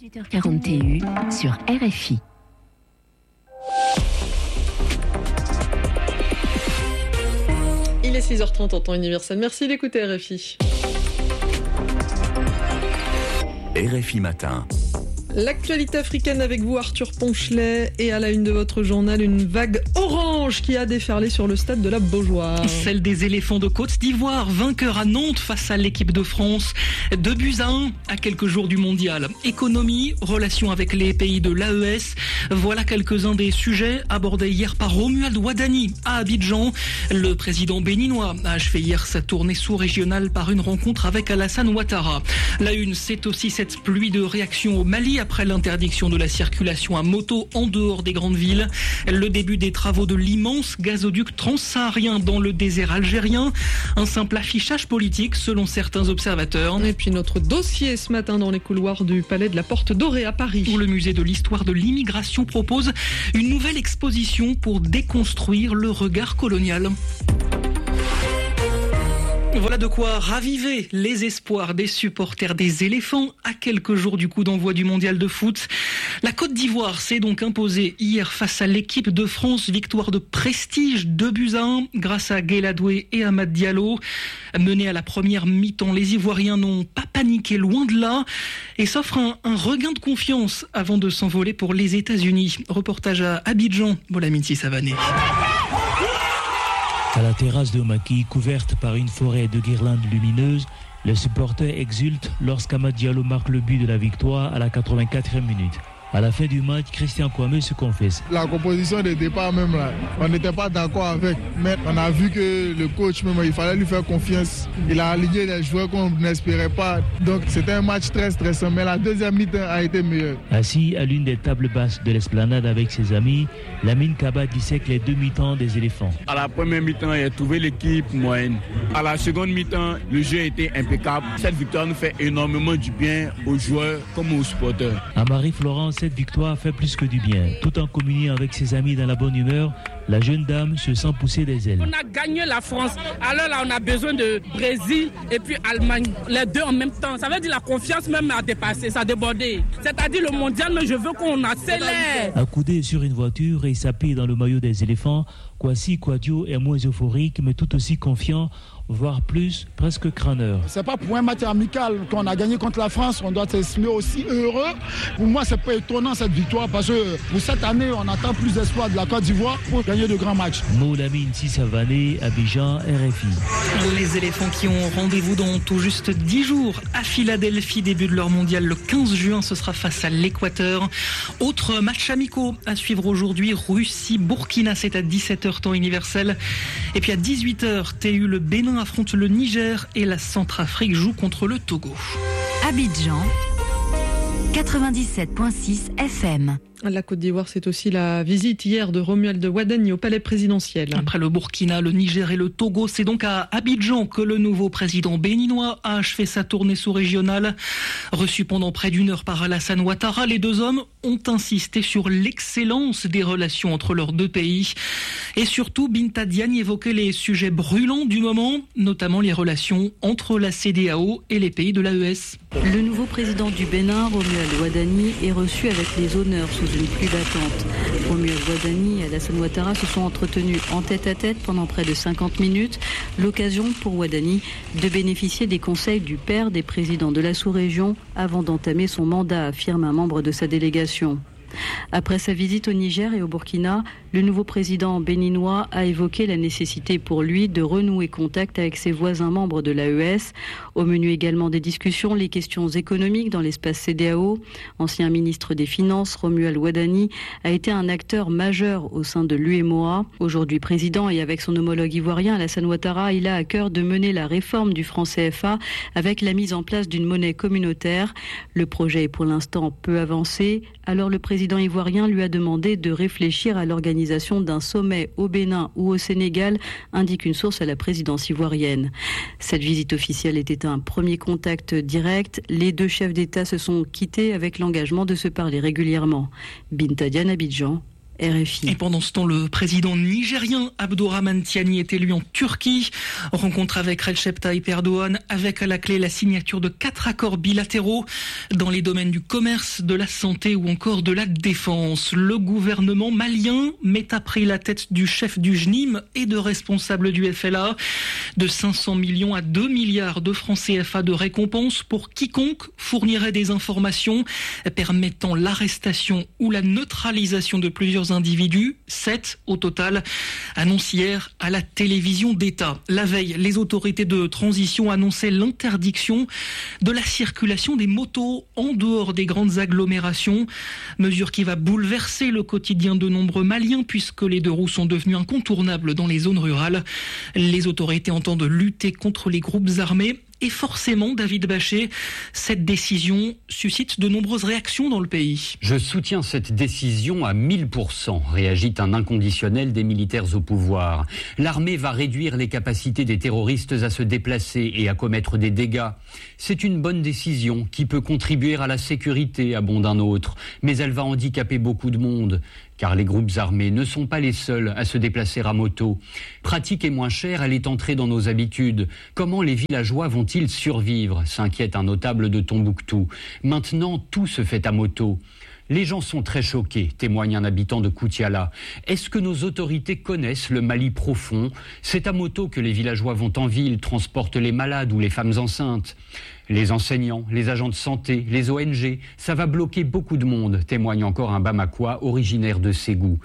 18h40 TU sur RFI. Il est 6h30 en temps universel. Merci d'écouter RFI. RFI Matin. L'actualité africaine avec vous, Arthur Ponchelet, et à la une de votre journal, une vague orange qui a déferlé sur le stade de la Beaujoire. Celle des éléphants de Côte d'Ivoire, vainqueur à Nantes face à l'équipe de France. 2-1 à quelques jours du mondial. Économie, relations avec les pays de l'AES. Voilà quelques-uns des sujets abordés hier par Romuald Wadani à Abidjan. Le président béninois a achevé hier sa tournée sous-régionale par une rencontre avec Alassane Ouattara. La une, c'est aussi cette pluie de réactions au Mali après l'interdiction de la circulation à moto en dehors des grandes villes. Le début des travaux de l'immense gazoduc transsaharien dans le désert algérien. Un simple affichage politique selon certains observateurs. Et puis notre dossier ce matin dans les couloirs du palais de la Porte Dorée à Paris. Où le musée de l'histoire de l'immigration propose une nouvelle exposition pour déconstruire le regard colonial. Voilà de quoi raviver les espoirs des supporters des éléphants à quelques jours du coup d'envoi du mondial de foot. La Côte d'Ivoire s'est donc imposée hier face à l'équipe de France. Victoire de prestige 2-1 grâce à Gueye Ladoué et Amad Diallo. Menés à la première mi-temps, les Ivoiriens n'ont pas paniqué, loin de là, et s'offrent un regain de confiance avant de s'envoler pour les États-Unis. Reportage à Abidjan, Bolaminsi Savané. À la terrasse de Maki, couverte par une forêt de guirlandes lumineuses, les supporters exultent lorsqu'Amad Diallo marque le but de la victoire à la 84e minute. À la fin du match, Christian Kwame se confesse. La composition de départ même là, on n'était pas d'accord avec, mais on a vu que le coach même, il fallait lui faire confiance. Il a aligné des joueurs qu'on n'espérait pas. Donc c'était un match très stressant, mais la deuxième mi-temps a été meilleure. Assis à l'une des tables basses de l'esplanade avec ses amis, Lamine Kaba dissèque les deux mi-temps des éléphants. À la première mi-temps, il a trouvé l'équipe moyenne. À la seconde mi-temps, le jeu était impeccable. Cette victoire nous fait énormément du bien aux joueurs comme aux supporters. À Marie-Florence, cette victoire fait plus que du bien. Tout en communiant avec ses amis dans la bonne humeur, la jeune dame se sent pousser des ailes. On a gagné la France, alors là on a besoin de Brésil et puis Allemagne, les deux en même temps. Ça veut dire la confiance même a dépassé, ça a débordé. C'est-à-dire le mondial, mais je veux qu'on accélère. Accoudé sur une voiture et sapé dans le maillot des éléphants, Kwasi Kwadjo est moins euphorique mais tout aussi confiant, voire plus, presque crâneur. C'est pas pour un match amical qu'on a gagné contre la France, on doit s'estimer aussi heureux. Pour moi, c'est pas étonnant cette victoire parce que pour cette année, on attend plus d'espoir de la Côte d'Ivoire pour gagner de grands matchs. Moulamin Sissavané, Abidjan, RFI. Les éléphants qui ont rendez-vous dans tout juste 10 jours à Philadelphie, début de leur mondial le 15 juin, ce sera face à l'Équateur. Autre match amicaux à suivre aujourd'hui, Russie-Burkina, c'est à 17h temps universel. Et puis à 18h, TU le Bénin affronte le Niger et la Centrafrique joue contre le Togo. Abidjan 97.6 FM. La Côte d'Ivoire, c'est aussi la visite hier de Romuald Wadani au palais présidentiel. Après le Burkina, le Niger et le Togo, c'est donc à Abidjan que le nouveau président béninois a achevé sa tournée sous-régionale. Reçu pendant près d'une heure par Alassane Ouattara, les deux hommes ont insisté sur l'excellence des relations entre leurs deux pays. Et surtout, Binta Diagne évoquait les sujets brûlants du moment, notamment les relations entre la CEDEAO et les pays de l'AES. Le nouveau président du Bénin, Romuald Wadani, est reçu avec les honneurs sous une pluie battante. Romuald Wadani et Alassane Ouattara se sont entretenus en tête-à-tête pendant près de 50 minutes. L'occasion pour Wadani de bénéficier des conseils du père des présidents de la sous-région avant d'entamer son mandat, affirme un membre de sa délégation. Après sa visite au Niger et au Burkina, le nouveau président béninois a évoqué la nécessité pour lui de renouer contact avec ses voisins membres de l'AES. Au menu également des discussions, les questions économiques dans l'espace CEDEAO. Ancien ministre des Finances, Romuald Wadani a été un acteur majeur au sein de l'UEMOA. Aujourd'hui président et avec son homologue ivoirien Alassane Ouattara, il a à cœur de mener la réforme du franc CFA avec la mise en place d'une monnaie communautaire. Le projet est pour l'instant peu avancé. Alors le président ivoirien lui a demandé de réfléchir à l'organisation d'un sommet au Bénin ou au Sénégal, indique une source à la présidence ivoirienne. Cette visite officielle était un premier contact direct. Les deux chefs d'État se sont quittés avec l'engagement de se parler régulièrement. Binta Diagne, Abidjan, RFI. Et pendant ce temps, le président nigérien Abdourahmane Tiani est élu en Turquie. Rencontre avec Recep Tayyip Erdogan, avec à la clé la signature de 4 accords bilatéraux dans les domaines du commerce, de la santé ou encore de la défense. Le gouvernement malien met à prix la tête du chef du JNIM et de responsables du FLA. De 500 millions à 2 milliards de francs CFA de récompense pour quiconque fournirait des informations permettant l'arrestation ou la neutralisation de plusieurs individus, 7 au total, annoncent hier à la télévision d'État. La veille, les autorités de transition annonçaient l'interdiction de la circulation des motos en dehors des grandes agglomérations, mesure qui va bouleverser le quotidien de nombreux Maliens puisque les 2 roues sont devenues incontournables dans les zones rurales. Les autorités entendent lutter contre les groupes armés. Et forcément, David Bachet, cette décision suscite de nombreuses réactions dans le pays. Je soutiens cette décision à 1000%, réagit un inconditionnel des militaires au pouvoir. L'armée va réduire les capacités des terroristes à se déplacer et à commettre des dégâts. C'est une bonne décision qui peut contribuer à la sécurité, abonde un autre, mais elle va handicaper beaucoup de monde. Car les groupes armés ne sont pas les seuls à se déplacer à moto. Pratique et moins chère, elle est entrée dans nos habitudes. Comment les villageois vont-ils survivre ? S'inquiète un notable de Tombouctou. Maintenant, tout se fait à moto. Les gens sont très choqués, témoigne un habitant de Koutiala. Est-ce que nos autorités connaissent le Mali profond ? C'est à moto que les villageois vont en ville, transportent les malades ou les femmes enceintes. Les enseignants, les agents de santé, les ONG, ça va bloquer beaucoup de monde, témoigne encore un Bamakois originaire de Ségou.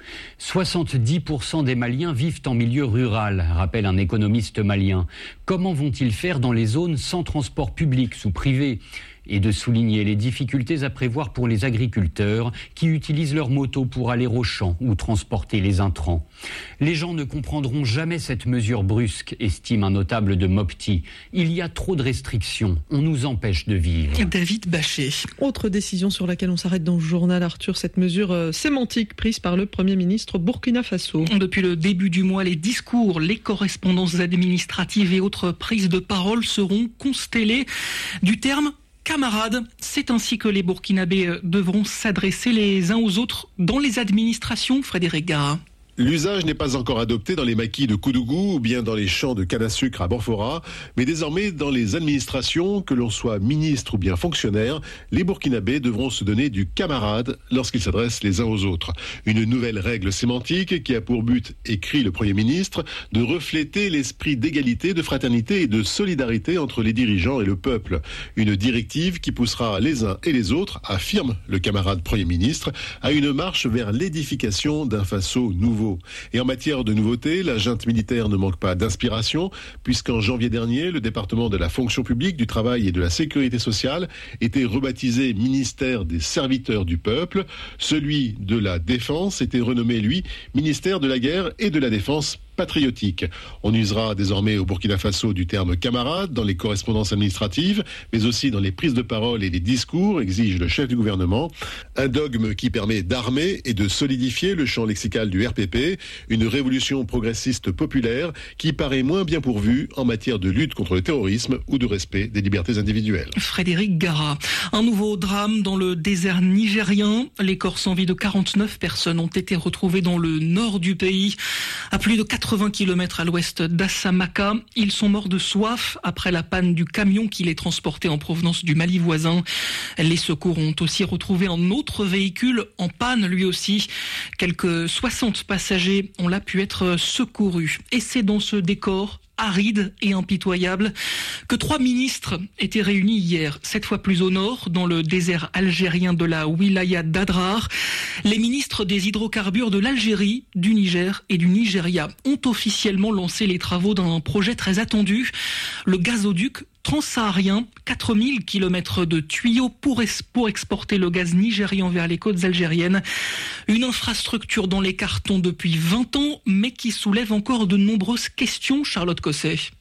70% des Maliens vivent en milieu rural, rappelle un économiste malien. Comment vont-ils faire dans les zones sans transport public ou privé ? Et de souligner les difficultés à prévoir pour les agriculteurs qui utilisent leur moto pour aller au champ ou transporter les intrants. Les gens ne comprendront jamais cette mesure brusque, estime un notable de Mopti. Il y a trop de restrictions, on nous empêche de vivre. David Bachet. Autre décision sur laquelle on s'arrête dans le journal, Arthur, cette mesure sémantique prise par le Premier ministre Burkina Faso. Depuis le début du mois, les discours, les correspondances administratives et autres prises de parole seront constellées du terme camarades. C'est ainsi que les Burkinabés devront s'adresser les uns aux autres dans les administrations, Frédéric Gara. L'usage n'est pas encore adopté dans les maquis de Koudougou ou bien dans les champs de canne à sucre à Borfora, mais désormais dans les administrations, que l'on soit ministre ou bien fonctionnaire, les Burkinabés devront se donner du camarade lorsqu'ils s'adressent les uns aux autres. Une nouvelle règle sémantique qui a pour but, écrit le Premier ministre, de refléter l'esprit d'égalité, de fraternité et de solidarité entre les dirigeants et le peuple. Une directive qui poussera les uns et les autres, affirme le camarade Premier ministre, à une marche vers l'édification d'un Faso nouveau. Et en matière de nouveautés, la junte militaire ne manque pas d'inspiration, puisqu'en janvier dernier, le département de la fonction publique, du travail et de la sécurité sociale était rebaptisé ministère des serviteurs du peuple. Celui de la défense était renommé, lui, ministère de la guerre et de la défense patriotique. On usera désormais au Burkina Faso du terme camarade dans les correspondances administratives, mais aussi dans les prises de parole et les discours, exige le chef du gouvernement. Un dogme qui permet d'armer et de solidifier le champ lexical du RPP, une révolution progressiste populaire qui paraît moins bien pourvue en matière de lutte contre le terrorisme ou de respect des libertés individuelles. Frédéric Gara. Un nouveau drame dans le désert nigérien. Les corps sans vie de 49 personnes ont été retrouvés dans le nord du pays, à plus de 80 km à l'ouest d'Assamaka. Ils sont morts de soif après la panne du camion qui les transportait en provenance du Mali voisin. Les secours ont aussi retrouvé un autre véhicule en panne lui aussi. Quelques 60 passagers ont là pu être secourus. Et c'est dans ce décor aride et impitoyable que 3 ministres étaient réunis hier, cette fois plus au nord, dans le désert algérien de la wilaya d'Adrar. Les ministres des hydrocarbures de l'Algérie, du Niger et du Nigeria ont officiellement lancé les travaux d'un projet très attendu, le gazoduc transsaharien, 4000 km de tuyaux pour exporter le gaz nigérian vers les côtes algériennes. Une infrastructure dans les cartons depuis 20 ans, mais qui soulève encore de nombreuses questions, Charlotte Cosset.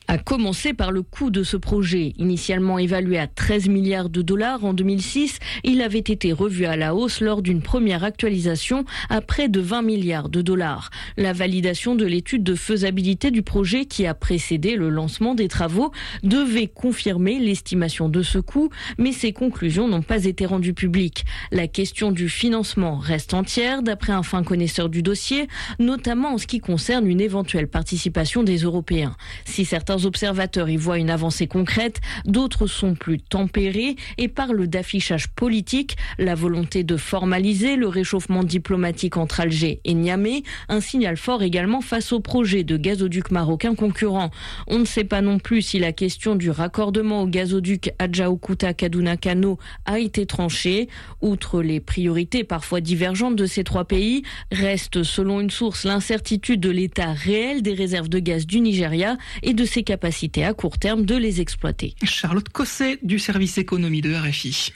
À commencer par le coût de ce projet. Initialement évalué à 13 milliards de dollars en 2006, il avait été revu à la hausse lors d'une première actualisation à près de 20 milliards de dollars. La validation de l'étude de faisabilité du projet qui a précédé le lancement des travaux devait confirmer l'estimation de ce coût, mais ses conclusions n'ont pas été rendues publiques. La question du financement reste entière d'après un fin connaisseur du dossier, notamment en ce qui concerne une éventuelle participation des Européens. Si certains observateurs y voient une avancée concrète, d'autres sont plus tempérés et parlent d'affichage politique, la volonté de formaliser le réchauffement diplomatique entre Alger et Niamey, un signal fort également face au projet de gazoduc marocain concurrent. On ne sait pas non plus si la question du raccordement au gazoduc Adja-Oukuta-Kaduna-Kano a été tranchée. Outre les priorités parfois divergentes de ces trois pays, reste selon une source l'incertitude de l'état réel des réserves de gaz du Nigeria et de ses capacité à court terme de les exploiter. Charlotte Cosset du service économie de RFI.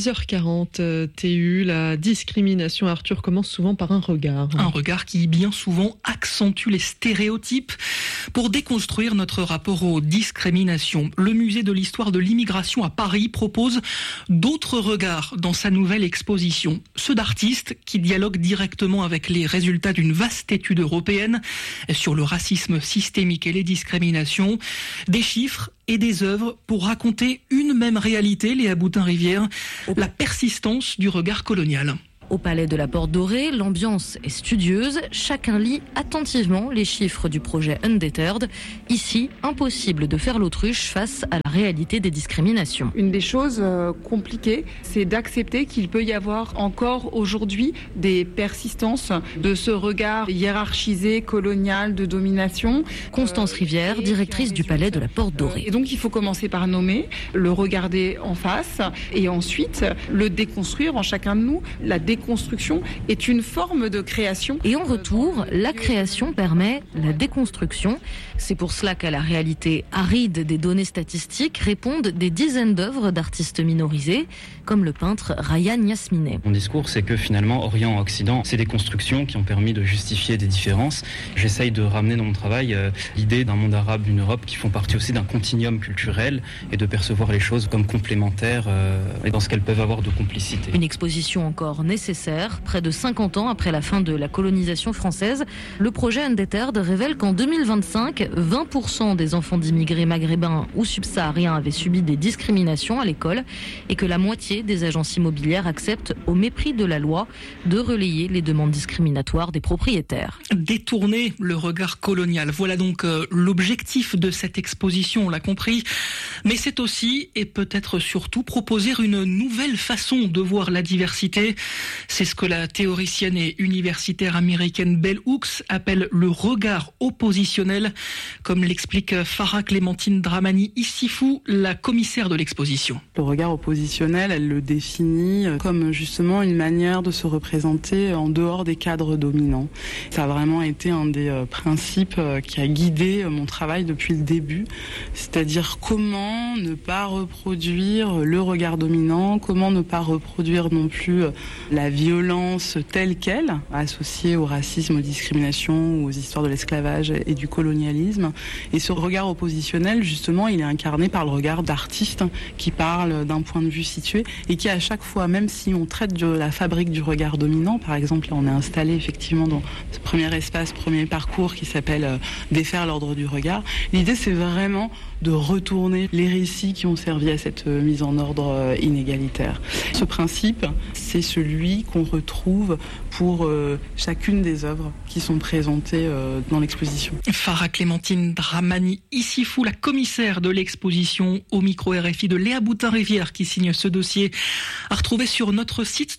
6h40 TU, la discrimination, Arthur, commence souvent par un regard. Un regard qui bien souvent accentue les stéréotypes. Pour déconstruire notre rapport aux discriminations, le musée de l'histoire de l'immigration à Paris propose d'autres regards dans sa nouvelle exposition. Ceux d'artistes qui dialoguent directement avec les résultats d'une vaste étude européenne sur le racisme systémique et les discriminations. Des chiffres et des œuvres pour raconter une même réalité, Léa Boutin-Rivière, la persistance du regard colonial. Au Palais de la Porte Dorée, l'ambiance est studieuse. Chacun lit attentivement les chiffres du projet Undeterred. Ici, impossible de faire l'autruche face à la réalité des discriminations. Une des choses compliquées, c'est d'accepter qu'il peut y avoir encore aujourd'hui des persistances de ce regard hiérarchisé, colonial, de domination. Constance Rivière, directrice du Palais de la Porte Dorée. Et donc, il faut commencer par nommer, le regarder en face et ensuite le déconstruire en chacun de nous. La déconstruction est une forme de création. Et en retour, la création permet la déconstruction. C'est pour cela qu'à la réalité aride des données statistiques répondent des dizaines d'œuvres d'artistes minorisés, comme le peintre Ryan Yasminet. Mon discours, c'est que finalement, Orient-Occident, c'est des constructions qui ont permis de justifier des différences. J'essaye de ramener dans mon travail l'idée d'un monde arabe, d'une Europe qui font partie aussi d'un continuum culturel et de percevoir les choses comme complémentaires et dans ce qu'elles peuvent avoir de complicité. Une exposition encore nécessaire. Près de 50 ans après la fin de la colonisation française, le projet Undeterred révèle qu'en 2025, 20% des enfants d'immigrés maghrébins ou subsahariens avaient subi des discriminations à l'école et que la moitié des agences immobilières acceptent, au mépris de la loi, de relayer les demandes discriminatoires des propriétaires. Détourner le regard colonial, voilà donc l'objectif de cette exposition, on l'a compris. Mais c'est aussi, et peut-être surtout, proposer une nouvelle façon de voir la diversité. C'est ce que la théoricienne et universitaire américaine Bell Hooks appelle le regard oppositionnel, comme l'explique Farah Clémentine Dramani-Issifou, la commissaire de l'exposition. Le regard oppositionnel, elle le définit comme justement une manière de se représenter en dehors des cadres dominants. Ça a vraiment été un des principes qui a guidé mon travail depuis le début, c'est-à-dire comment ne pas reproduire le regard dominant, comment ne pas reproduire non plus la violence telle qu'elle, associée au racisme, aux discriminations, aux histoires de l'esclavage et du colonialisme. Et ce regard oppositionnel, justement, il est incarné par le regard d'artistes qui parlent d'un point de vue situé et qui, à chaque fois, même si on traite de la fabrique du regard dominant, par exemple, là, on est installé effectivement dans ce premier espace, premier parcours qui s'appelle Défaire l'ordre du regard. L'idée, c'est vraiment de retourner les récits qui ont servi à cette mise en ordre inégalitaire. Ce principe, c'est celui qu'on retrouve pour chacune des œuvres qui sont présentées dans l'exposition. Farah Clémentine Dramani-Issifou, la commissaire de l'exposition, au micro RFI de Léa Boutin-Rivière qui signe ce dossier, à retrouver sur notre site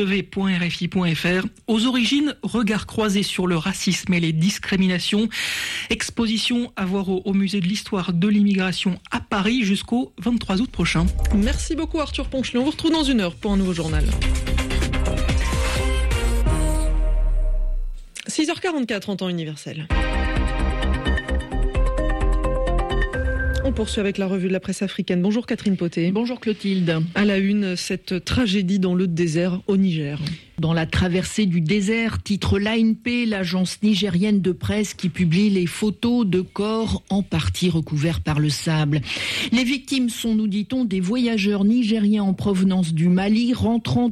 www.rfi.fr. Aux origines, regard croisé sur le racisme et les discriminations. Exposition à voir au musée de l'histoire de l'immigration à Paris jusqu'au 23 août prochain. Merci beaucoup Arthur Ponchelet. On vous retrouve dans une heure pour un nouveau journal. 6h44 en temps universel. On On poursuit avec la revue de la presse africaine. Bonjour Catherine Poté. Bonjour Clotilde. À la une, cette tragédie dans le désert au Niger. Dans la traversée du désert, titre l'ANP, l'agence nigérienne de presse qui publie les photos de corps en partie recouverts par le sable. Les victimes sont, nous dit-on, des voyageurs nigériens en provenance du Mali rentrant